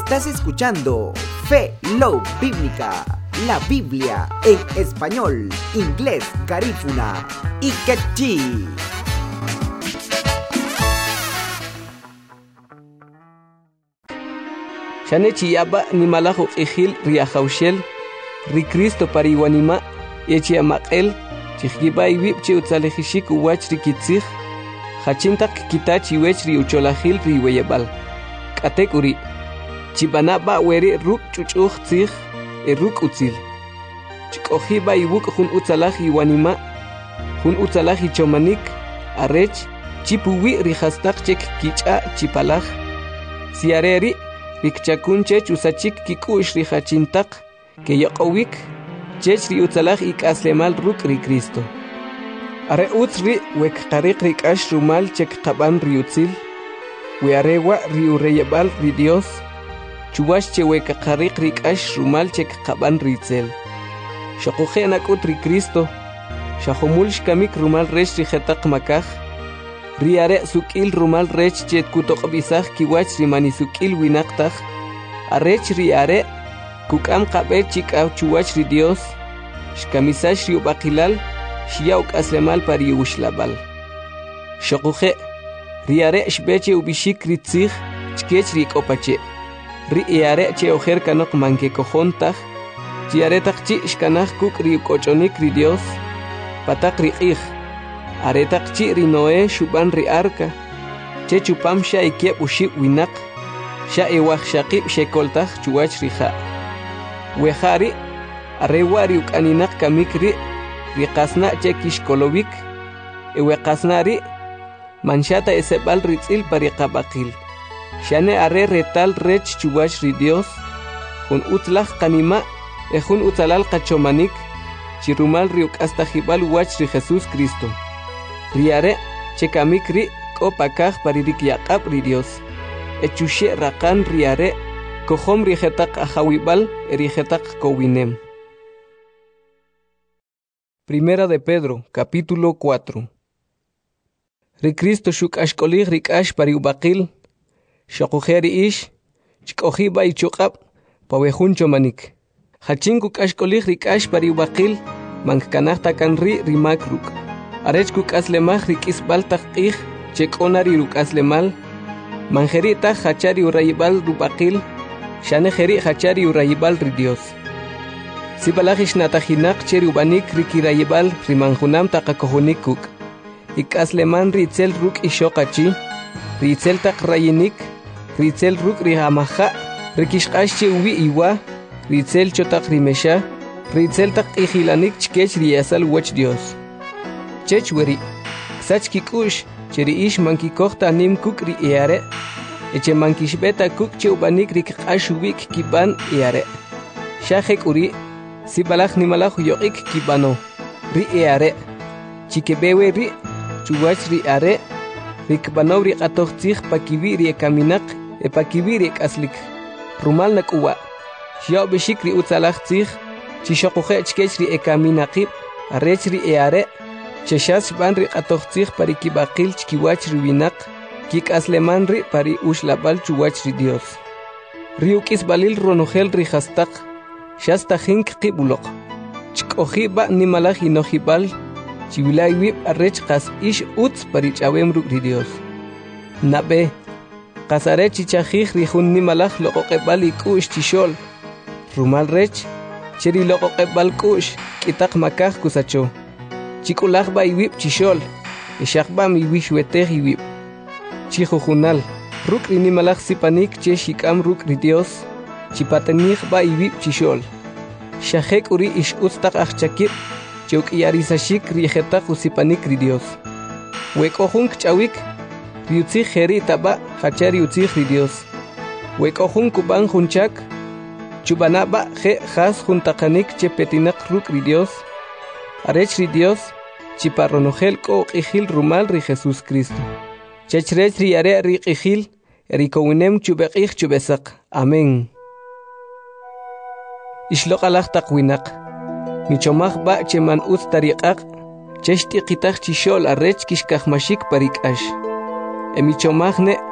Estás escuchando Fe Love Bíblica, la Biblia en español, inglés, garífuna y quechí. Shanechi yaba ni malajo ijil riajaushel, ri Cristo pariwanima, yechi amakel, chijiba iwip che utzalejishik uwach rikitzig, hachintak kitachi wech ri ucholajil ri weyabal. Katekuri, chibanaba weri ruk chuchuj tzig, ruk utzil. Chikojiba iwuk hun utzalaj iwanima, hun utzalaj ichomanik, arech, chipuwi rijastak chek kicha chipalaj. Siareri, Rikchakunchech usachik kikush rihachintak, que yaqowik, chech ri utzalaj ik aslemal ruk ri Cristo. Are utzri wek karik rik ash rumal chek qaban ri utzil, we arewa ri ureyabal ri Dios, chuwash che wek karik rik ash rumal chek qaban ri tzel. Shakuje nakut ri Cristo, shahumul shkamik rumal resh ri jetak makaj, Riare sukil rumal rech chet kutok bisah kiwach rimani sukil winaktaj. Arech riare kukam kabe chikaw chuwach ri Dios. Shkamisash riu bakilal shiauk aslemal pari ushlabal. Shokuje riare shbeche ubishik ritzig chkech ri kopache. Riare che ojer kanok manke kojontaj. Chiare takchi shkanaj kuk ri kochonik ri Dios. Patak ri Aretak chi ri Noé shuban ri arka, che chupam sha ikiep ushib winak, sha ewach shaqib shekoltaj chuwach riha. Wehari, arewa ri ukaninak kamik ri qasna che kishkolovik, ewekasna ri, manshata esebal ritzil pari qabakil. Shane are retal rech chuwach ri Dios, hun utlaj kanima, hun utalal kachomanik, chirumal ri ukastajibal wach ri Jesús Cristo. Riare, chekamikri, kopakaj paririk yaqab ri Dios. Echushe rakan riare, kohom rijetak ajawibal, rijetak kowinem. Primera de Pedro, capítulo 4. Ri Cristo shuk ashkolig rikash pariubakil, shakujeri ish, chkojiba y chokab, pawejun chomanik. Hachinku ashkolig rikash pariubakil, mankanahta kanri rimakruk. Arech kuk aslemaj rikis baltaj ij, chek onari ruk aslemal, manjerita hachari urayibal rubakil, shanejeri hachari urayibal ri Dios. Sibalajish natajinak cheri ubanik rikirayibal rimanjunam takakohunik kuk. Ik asleman ritzel ruk ishokachi, ritzel tak rayinik, ritzel ruk rihamaja, rikishkashi uwi iwa, ritzel chotak rimesha, ritzel tak ijilanik chkech riyasal wach Dios. Chechweri, sachki kush, cheri ish manki kohta nim kukri eare, eche mankish beta kuk che ubanik rik ashubik kiban eare. Shahek uri, si balach ni malach yoik kibano, ri eare, chikebewe ri, chuwach ri are, rik bano ri atochtich pakiwi ri ekaminak, e pakiwi ri aslik, rumal nak uwa, shiao beshik ri utzalach zich, chishokuche chkech ri ekaminakib, arech ri eare, Cheshas banri atochtich pari kibakil chkiwach riwinak, kik asleman ri pari ushlabal chuwach ri Dios. Riukis balil ronogel ri hastak, shasta hink kibulok. Chkoji ba ni malaj inojibal, chivilay wip arrech kas ish utz pari chawem ruk ri Dios. Nabe, kasare chichajij ri hun ni malaj loqoqebal ikush chishol. Rumal rech, cheri loqoqebal kush, kitak makaj kusacho. Chikulajba iwip chishol, ishakba mi wishwetej iwip. Chijujunal, ruk rinimalaj sipanik che shikam ruk ri Dios, chipatenijba iwip chishol. Shahek uri ish ustak achchakip, cheuk iarisashik riejetak usipanik ri Dios. Wekojunk chawik, riutzij jeri taba, hachari utzij ri Dios. Wekojunk kuban junchak, chubanaba je has juntakanik che petinak ruk ri Dios. Arech ri Dios, chiparronogel ko ijil rumal ri Jesús Cristo. Chechrech ri are ri ijil, erikowinem chubekij chubesak. Amén. Ishlok alaj takwinak. Michomaj ba cheman uz tariqaq, cheshti qitaj chishol arech kishkajmashik parikash. Emichomajne